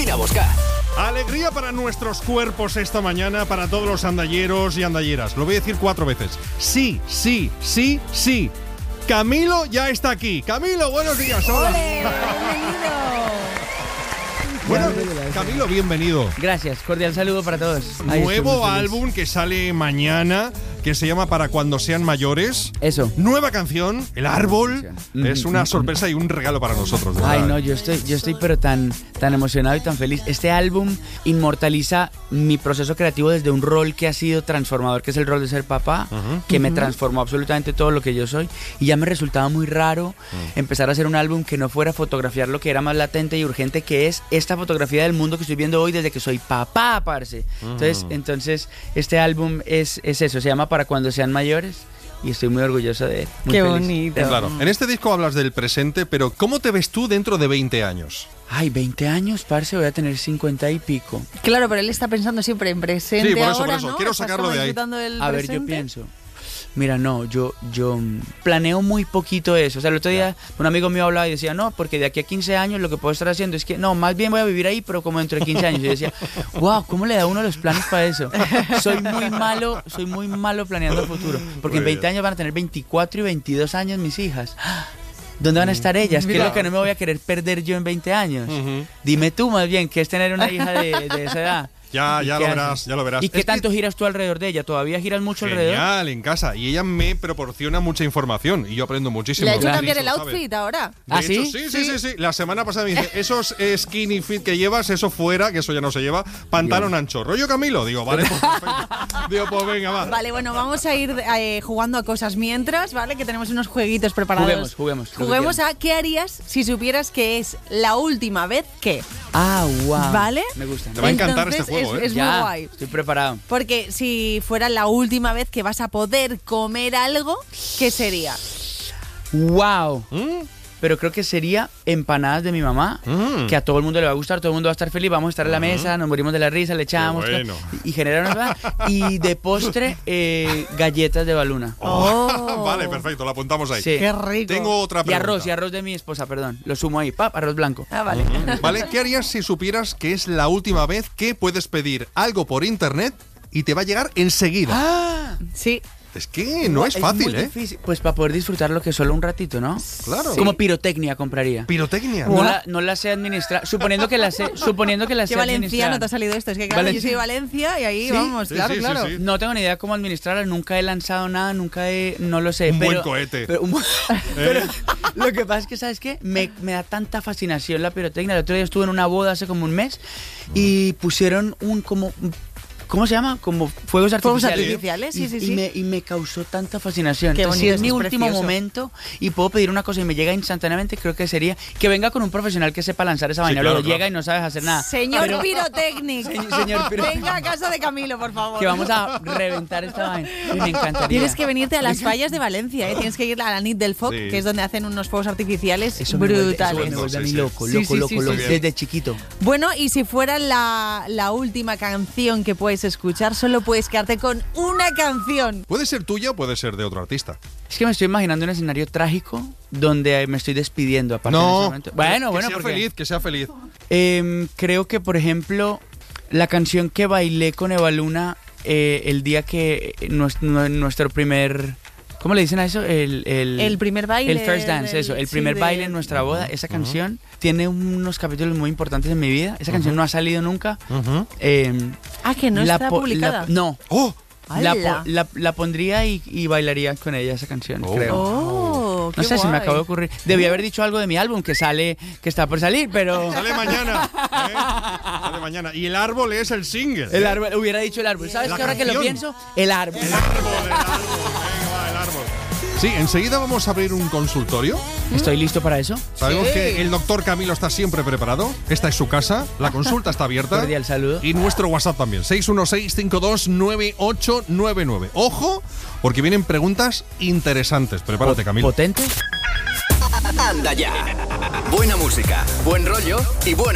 Vine a buscar. Alegría para nuestros cuerpos esta mañana, para todos los andalleros y andalleras. Lo voy a decir 4 veces. Sí, sí, sí, sí. Camilo ya está aquí. Camilo, buenos días. Hola. Bueno, Camilo, bienvenido. Gracias, cordial saludo para todos. Nuevo álbum que sale mañana, que se llama Para cuando sean mayores. Eso. Nueva canción, El Árbol. Es una sorpresa y un regalo para nosotros, ¿verdad? Ay, no, yo estoy pero tan emocionado y tan feliz. Este álbum inmortaliza mi proceso creativo desde un rol que ha sido transformador, que es el rol de ser papá, que me transformó absolutamente todo lo que yo soy. Y ya me resultaba muy raro empezar a hacer un álbum que no fuera a fotografiar lo que era más latente y urgente, que es esta fotografía del mundo que estoy viendo hoy desde que soy papá, parce. Entonces este álbum es eso, se llama Para cuando sean mayores. Y estoy muy orgulloso de él. Qué bonito. Claro. En este disco hablas del presente, pero ¿cómo te ves tú dentro de 20 años? Ay, 20 años, parce, voy a tener 50 y pico. Claro, pero él está pensando siempre en presente. Sí, por eso, ahora, por eso. ¿no? Quiero ¿Estás sacarlo como de ahí. disfrutando del A ver, presente? yo pienso. Mira, no, yo planeo muy poquito eso. O sea, el otro día un amigo mío hablaba y decía, no, porque de aquí a 15 años lo que puedo estar haciendo es que, no, más bien voy a vivir ahí, pero como dentro de 15 años. Y yo decía, wow, ¿cómo le da uno los planes para eso? Soy muy malo planeando el futuro. Porque en 20 años van a tener 24 y 22 años mis hijas. ¿Dónde van a estar ellas? ¿Qué es lo que no me voy a querer perder yo en 20 años? Dime tú más bien, ¿qué es tener una hija de esa edad? Ya lo verás. ¿Y qué tanto giras tú alrededor de ella? ¿Todavía giras mucho alrededor? Genial, en casa. Y ella me proporciona mucha información y yo aprendo muchísimo. Le ha hecho Claro. cambiar el Lo sabe. outfit ahora. ¿Ah, De hecho, sí? sí. La semana pasada me dice, esos skinny fit que llevas, eso fuera, que eso ya no se lleva, pantalón ancho. ¿Rollo Camilo? Digo, vale, pues perfecto. Digo, pues venga, va. Vale, bueno, vamos a ir jugando a cosas mientras, ¿vale? Que tenemos unos jueguitos preparados. Juguemos. Juguemos a ¿qué harías si supieras que es la última vez que? Ah, wow. ¿Vale? Me gusta. Te va a encantar Entonces, este juego, es ¿eh? muy guay. Estoy preparado. Porque si fuera la última vez que vas a poder comer algo, ¿qué sería? Wow. Pero creo que sería empanadas de mi mamá, que a todo el mundo le va a gustar, todo el mundo va a estar feliz, vamos a estar en la mesa, nos morimos de la risa, le echamos Qué bueno. y genera una... Y de postre, galletas de Baluna. Vale, perfecto, lo apuntamos ahí. Sí. ¡Qué rico! Tengo otra Y pregunta. arroz de mi esposa, perdón. Lo sumo ahí, arroz blanco. Ah, vale. ¿Vale? ¿Qué harías si supieras que es la última vez que puedes pedir algo por internet y te va a llegar enseguida? ¡Ah! Sí. Es que no es fácil, muy ¿eh? difícil. Pues para poder disfrutarlo que solo un ratito, ¿no? Claro. Como pirotecnia compraría. Pirotecnia. No la sé administrar. Suponiendo que la sé ¿Qué administrar. valenciano te ha salido esto? Es que claro, yo soy de Valencia y ahí ¿Sí? vamos, Sí, claro, sí, claro. sí. No tengo ni idea cómo administrarla, nunca he lanzado nada, no lo sé. Un pero, buen cohete. Pero lo que pasa es que, ¿sabes qué? Me da tanta fascinación la pirotecnia. El otro día estuve en una boda hace como un mes y pusieron ¿cómo se llama? Como fuegos artificiales. Sí. Y me causó tanta fascinación. Qué Entonces, bonito, si es mi eso es último precioso. momento y puedo pedir una cosa y me llega instantáneamente, creo que sería que venga con un profesional que sepa lanzar esa vaina. claro, Luego llega y no sabes hacer nada. Señor Pero Pirotecnic. Señor Pirotecnic. Venga a casa de Camilo, por favor. que vamos a reventar esta vaina. Y me encantaría. Tienes que venirte a las fallas de Valencia, ¿eh? Tienes que ir a la Nit del Foc, Sí. que es donde hacen unos fuegos artificiales Eso me vuelve brutales. a mí Sí. loco, Sí, sí, loco, sí. desde chiquito. Bueno, y si fuera la última canción que puedes escuchar, solo puedes quedarte con una canción. Puede ser tuya o puede ser de otro artista. Es que me estoy imaginando un escenario trágico donde me estoy despidiendo a partir de ese momento. Bueno, que sea porque feliz, que sea feliz. creo que, por ejemplo, la canción que bailé con Eva Luna el día que nuestro primer... ¿Cómo le dicen a eso? El primer baile. El first dance, eso. El primer baile en nuestra boda. Esa canción tiene unos capítulos muy importantes en mi vida. Esa canción no ha salido nunca. Que no está publicada. No. ¡Oh! ¡Hala! La pondría y bailaría con ella esa canción, creo. Oh, No qué sé, se me guay. acabó de ocurrir. Debí haber dicho algo de mi álbum que está por salir, pero... Sale mañana. Sale mañana. Y el árbol es el single. El árbol, hubiera dicho el árbol. ¿Sabes La qué? Ahora que lo canción. pienso, el árbol. El árbol. Venga, va, el árbol. Sí, enseguida vamos a abrir un consultorio. ¿Estoy listo para eso? Sabemos que el doctor Camilo está siempre preparado. Esta es su casa. La consulta está abierta. Cordial saludo. Y nuestro WhatsApp también. 616-529899. Ojo, porque vienen preguntas interesantes. Prepárate, Camilo. ¿Potente? Anda ya. Buena música, buen rollo y buen